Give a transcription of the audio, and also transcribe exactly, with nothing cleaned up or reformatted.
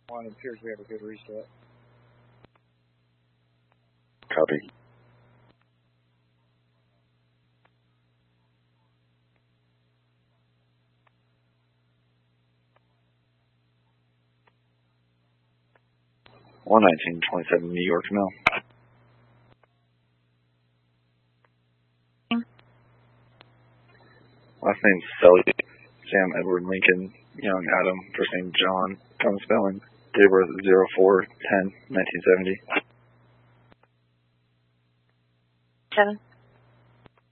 Well, it appears we have a good reset. Copy. one nineteen twenty-seven New York Mill. Last name Sully, Sam Edward Lincoln, Young Adam, first name John, common spelling, date of birth zero four ten nineteen seventy. Seven.